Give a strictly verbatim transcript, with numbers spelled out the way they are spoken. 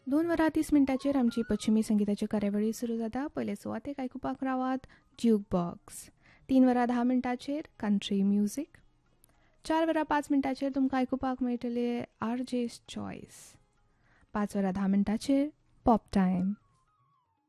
दोन वरां तीस मिनटाचेर आमची पश्चिमी संगीताची कार्यावळी सुरू जाता. पयले सुवातेक आयकुपाक रावात ज्यूक बॉक्स. तीन वरां धा मिनटाचेर कंट्री म्युझिक. चार वरां पांच मिनटाचेर तुमकां आयकुपाक मेळटले आर जेस चॉयस. पांच वरां धा मिनटाचेर पॉप टायम.